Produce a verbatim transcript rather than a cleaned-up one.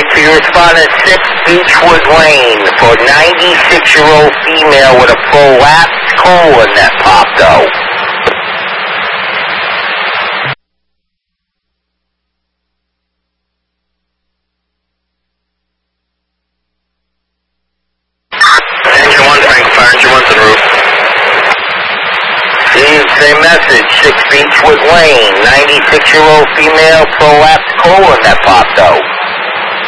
So you responded six Beechwood Lane for ninety-six-year-old female with a prolapsed colon that popped out. Engine one, Frank Fire, engine one's on the roof. Same, same message, six Beechwood Lane, ninety-six-year-old female prolapsed colon that popped out.